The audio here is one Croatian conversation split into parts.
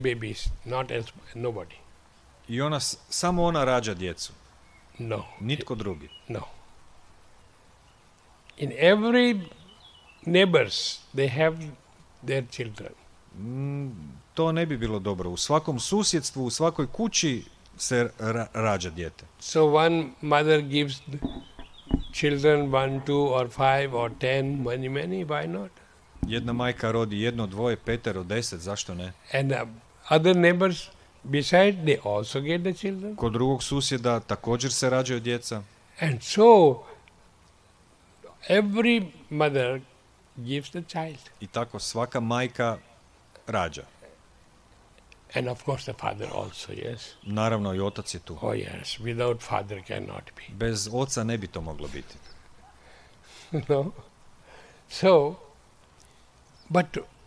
babies, not else, nobody. I ona, samo ona rađa djecu. No. Nitko drugi. No. In every neighbors, they have their children. To ne bi bilo dobro. U svakom susjedstvu, u svakoj kući se rađa dijete. So one mother gives children 1, 2 or 5 or 10, many, why not? Jedna majka rodi 1, 2, 5, 10, zašto ne? And other neighbors beside, they also get the children. Kod drugog susjeda također se rađaju djeca. And so every mother gives the child. I tako svaka majka rađa. And of course the father also, yes. Naravno i otac je tu. Oh yes, without father cannot be. Bez oca ne bi to moglo biti. No. So, but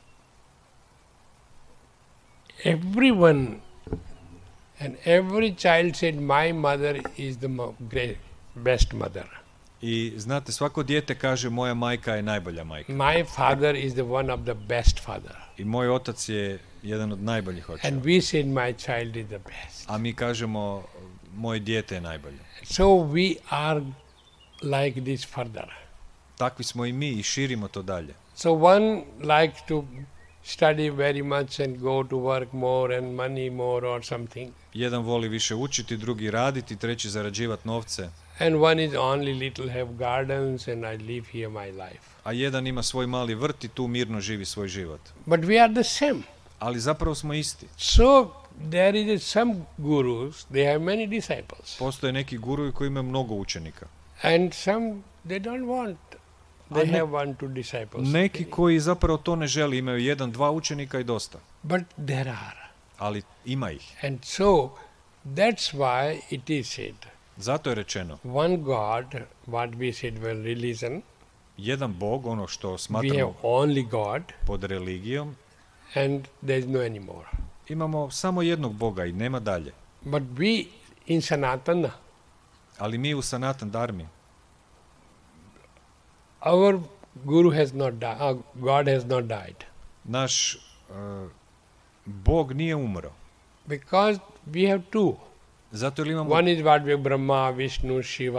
everyone and every child said, my mother is the great, best mother. I znate, svako dijete kaže moja majka je najbolja majka. My father is the one of the best father. I moj otac je jedan od najboljih očeva. And we said my child is the best. A mi kažemo moje dijete je najbolje. So we are like this further. Takvi smo i mi i širimo to dalje. So one likes to study very much and go to work more and money more or something. Jedan voli više učiti, drugi raditi, treći zarađivati novce. And one is only little have gardens and I live here my life. A jedan ima svoj mali vrt i tu mirno živi svoj život. But we are the same. Ali zapravo smo isti. So there is some gurus, they have many disciples. Postoje neki guruji koji imaju mnogo učenika. And some they don't want. They have 1, 2 disciples. Neki koji zapravo to ne želi, imaju 1, 2 učenika i dosta. But there are. Ali ima ih. And so that's why it is said. Zato je rečeno. One God, what we said, well, religion. Jedan Bog, ono što We smatramo have only God. pod religijom. And there is no anymore. Imamo samo jednog Boga i nema dalje. But we in Sanatana, Ali mi u Sanatan Dharmi, our Guru has not died, God has not died. naš Bog nije umro. Because we have two. Zato jer imamo One is what we Brahma, Vishnu, Shiva.